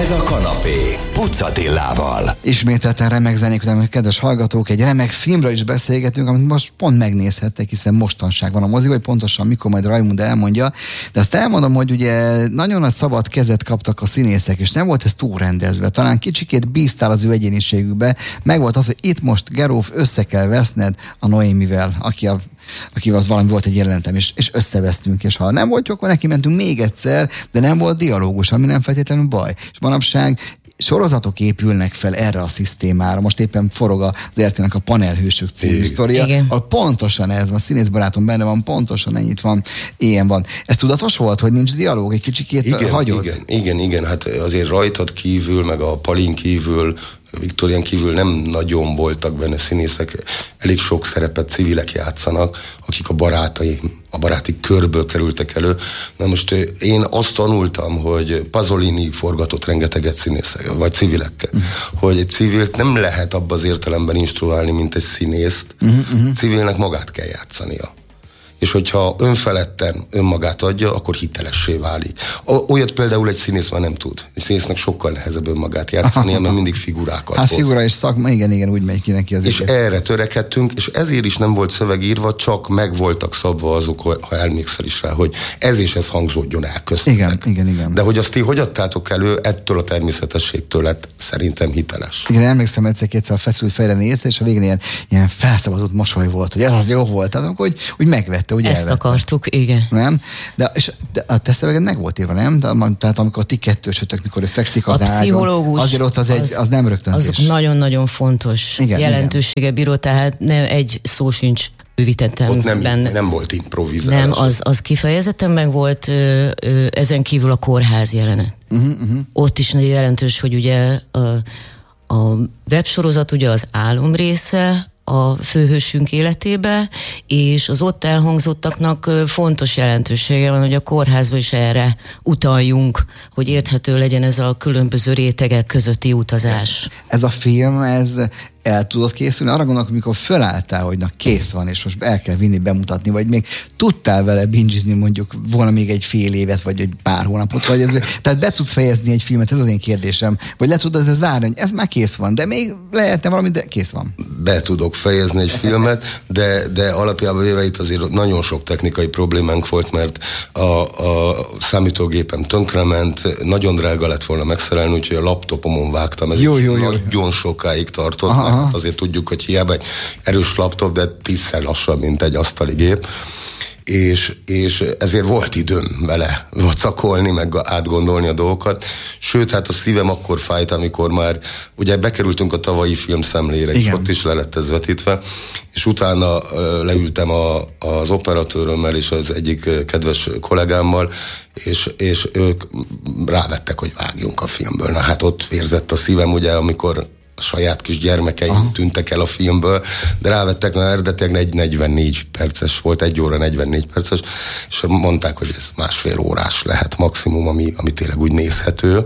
Ez a kanapé, Puc Attilával. Ismételten remek zenék után, kedves hallgatók, egy remek filmről is beszélgetünk, amit most pont megnézhettek, hiszen mostanság van a moziban, hogy pontosan mikor majd Rajmund elmondja. De azt elmondom, hogy ugye nagyon nagy szabad kezet kaptak a színészek, és nem volt ez túlrendezve. Talán kicsikét bíztál az ő egyéniségükbe. Meg volt az, hogy itt most Geróf össze kell veszned a Noémivel, akivel az valami volt egy jelenetem, és összevesztünk, és ha nem volt jó, akkor neki mentünk még egyszer, de nem volt dialógus, ami nem feltétlenül baj. És manapság sorozatok épülnek fel erre a szisztémára. Most éppen forog az RTL-nek a Panelhősök című sztoria, ahol pontosan ez van, színészbarátom benne van, pontosan ennyit van, ilyen van. Ez tudatos volt, hogy nincs dialóg, egy kicsikét hagyod? Igen, hát azért rajtad kívül, meg a Palin kívül, a Viktórián kívül nem nagyon voltak benne színészek, elég sok szerepet civilek játszanak, akik a baráti körből kerültek elő. Na most én azt tanultam, hogy Pasolini forgatott rengeteget színészek, vagy civilekkel, hogy egy civilt nem lehet abban az értelemben instruálni, mint egy színészt. Civilnek magát kell játszania. És hogyha önfeledten önmagát adja, akkor hitelessé válik. Olyat például egy színész már nem tud. Egy színésznek sokkal nehezebb önmagát játszani, mert mindig figurákat hoz. Figura és szakma, igen, úgy megy ki neki az és erre törekedtünk, és ezért is nem volt szövegírva, csak meg voltak szabva azok, ha emlékszel is rá, hogy ez és ez hangzódjon el köztetek. Igen. De hogy azt ti hogy adtátok elő, ettől a természetességtől lett szerintem hiteles. Igen, emlékszem egyszer-kétszer a feszült fejre nézte, és a végén ilyen felszabadult mosoly volt, hogy ez az jó volt. Tehát hogy megvett. Ugye ezt elvette. Akartuk, igen. Nem? De a te szöveged meg volt írva, nem? Tehát amikor ti kettősötök, mikor ő fekszik az ágon. A pszichológus. Azért ott az nem rögtönzés. Azok nagyon-nagyon fontos jelentősége bíró, tehát nem egy szó sincs bővítettem ott benne. Nem volt improvizálás. Nem, az kifejezetten meg volt, ezen kívül a kórház jelenet. Ott is nagyon jelentős, hogy ugye a websorozat ugye az álom része, a főhősünk életébe, és az ott elhangzottaknak fontos jelentősége van, hogy a kórházba is erre utaljunk, hogy érthető legyen ez a különböző rétegek közötti utazás. Ez a film, ez el tudod készülni? Arra gondolok, amikor fölálltál, hogy na kész van, és most el kell vinni, bemutatni, vagy még tudtál vele bingizni mondjuk volna még egy fél évet, vagy egy pár hónapot, vagy ez, tehát be tudsz fejezni egy filmet, ez az én kérdésem, vagy le tudod zárni, hogy ez már kész van, de még lehetne valami, de kész van. Be tudok fejezni egy filmet, de alapjában véve itt azért nagyon sok technikai problémánk volt, mert a számítógépem tönkrement, nagyon drága lett volna megszerelni, úgyhogy a laptopomon vágtam, ez nagyon sokáig tartott. Hát azért tudjuk, hogy hiába egy erős laptop, de 10-szer lassabb, mint egy asztali gép. És ezért volt időm vele vacakolni, meg átgondolni a dolgokat. Sőt, hát a szívem akkor fájt, amikor már ugye bekerültünk a tavalyi filmszemlére, és ott is le lett ez vetítve, és utána leültem az operatőrömmel és az egyik kedves kollégámmal, és ők rávettek, hogy vágjunk a filmből. Na hát ott vérzett a szívem, ugye, amikor a saját kis gyermekeim tűntek el a filmből, de rávettek, mert eredetileg egy 44 perces volt, 1 óra 44 perces, és mondták, hogy ez 1,5 órás lehet maximum, ami tényleg úgy nézhető.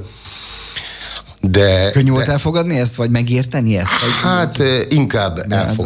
Könnyű volt elfogadni ezt, vagy megérteni ezt? Hát inkább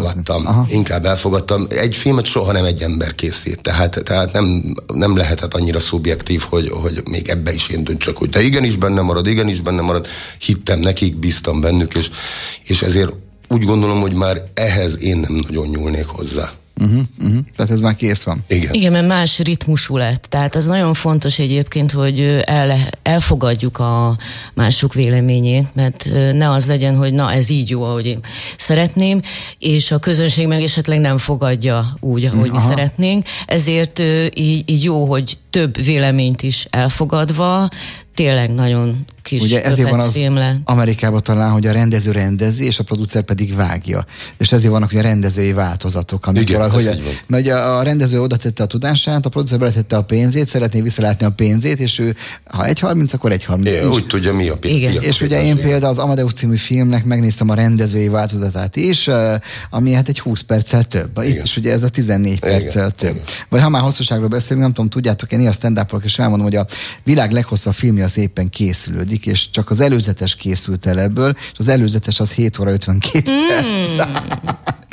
elfogadtam. Egy filmet soha nem egy ember készít, tehát nem lehetett annyira szubjektív, hogy még ebbe is én döntsök, hogy de igenis benne marad. Hittem nekik, bíztam bennük, és ezért úgy gondolom, hogy már ehhez én nem nagyon nyúlnék hozzá. Tehát ez már kész van. Igen, mert más ritmusú lett. Tehát az nagyon fontos egyébként, hogy elfogadjuk a mások véleményét, mert ne az legyen, hogy na ez így jó, ahogy én szeretném, és a közönség meg esetleg nem fogadja úgy, ahogy mi szeretnénk. Ezért így jó, hogy több véleményt is elfogadva, tényleg nagyon kis ugye ezért van az filmle. Amerikában talán, hogy a rendező rendezi, és a producer pedig vágja. És ezért vannak ugye rendezői változatok. Amikor mert a rendező oda tette a tudását, a producer beletette a pénzét, szeretné visszalátni a pénzét, és ő, ha 1.30, akkor 1.30. Úgy tudja, mi a piac. És ugye én például az Amadeus című filmnek megnéztem a rendezői változatát is, ami hát egy 20 perccel több. Itt is ugye ez a 14 perccel több. Vagy ha már hosszúságról beszélünk, nem tudom, tudjátok, én a stand-upról és elmondom, hogy a világ leghosszabb filmje az éppen készülődik, és csak az előzetes készült el ebből, és az előzetes az 7 óra 52 perc.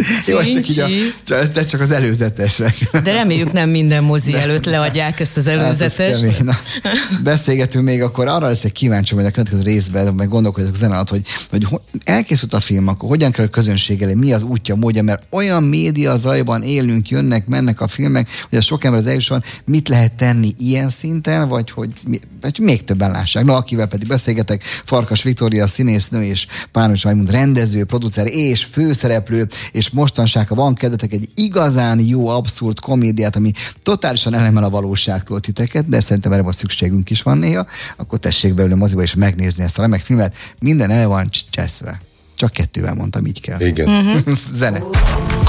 Jó, de csak az előzetesek. De reméljük nem minden mozi előtt leadják ezt az előzetest. Hát beszélgetünk még, akkor arra leszek kíváncsi, hogy a következő részben, meg gondolkodok zene alatt, hogy elkészült a film, akkor hogyan kell a közönség elé, mi az útja, módja, mert olyan média zajban élünk, jönnek, mennek a filmek, hogy a sok ember az eljusson, mit lehet tenni ilyen szinten, vagy hogy még többen lássák. Na, akivel pedig beszélgetek, Farkas Viktória színésznő és Pános Rajmund rendező, producer és főszereplő, és mostansága van kedvetek egy igazán jó, abszurd komédiát, ami totálisan elemel a valóságtól titeket, de szerintem erre most szükségünk is van néha, akkor tessék beülni a moziba és megnézni ezt a remek filmet. Minden el van cseszve. Csak 2-vel mondtam, így kell. Igen. Zene.